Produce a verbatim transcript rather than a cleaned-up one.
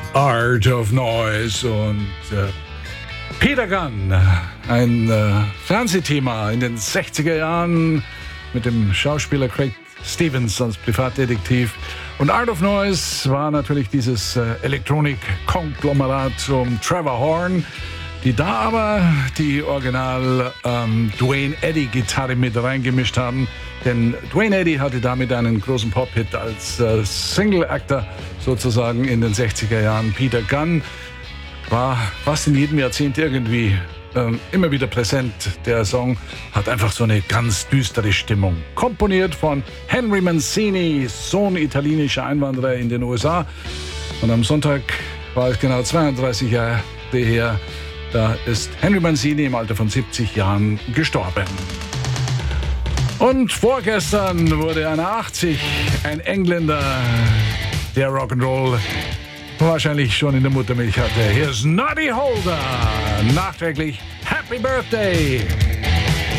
Art of Noise und äh, Peter Gunn, ein äh, Fernsehthema in den sechziger Jahren mit dem Schauspieler Craig Stevens als Privatdetektiv. Und Art of Noise war natürlich dieses äh, Elektronik-Konglomerat um Trevor Horn, die da aber die Original ähm, Duane Eddy-Gitarre mit reingemischt haben. Denn Duane Eddy hatte damit einen großen Pop-Hit als äh, Single-Actor sozusagen in den sechziger Jahren. Peter Gunn war fast in jedem Jahrzehnt irgendwie äh, immer wieder präsent. Der Song hat einfach so eine ganz düstere Stimmung. Komponiert von Henry Mancini, Sohn italienischer Einwanderer in den U S A. Und am Sonntag war es genau zweiunddreißig Jahre her. Da ist Henry Mancini im Alter von siebzig Jahren gestorben. Und vorgestern wurde einer achtzig, ein Engländer, der Rock'n'Roll wahrscheinlich schon in der Muttermilch hatte. Hier ist Noddy Holder. Nachträglich Happy Birthday!